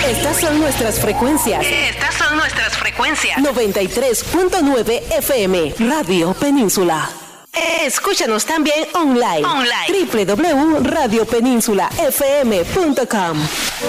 Estas son nuestras frecuencias. 93.9 FM, Radio Península. Escúchanos también online. www.radiopeninsula.fm.com.